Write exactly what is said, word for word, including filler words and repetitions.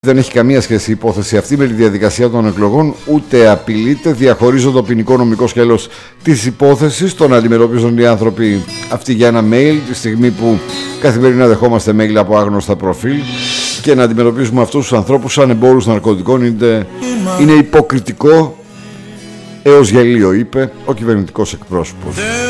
Δεν έχει καμία σχέση η υπόθεση αυτή με τη διαδικασία των εκλογών, ούτε απειλείται. Διαχωρίζω το ποινικό νομικό σκέλος της υπόθεσης, το να αντιμετωπίζουν οι άνθρωποι αυτοί για ένα mail, τη στιγμή που καθημερινά δεχόμαστε mail από άγνωστα προφίλ, και να αντιμετωπίζουμε αυτούς τους ανθρώπους σαν εμπόρους ναρκωτικών είναι, είναι υποκριτικό έως γελίο, είπε ο κυβερνητικός εκπρόσωπος.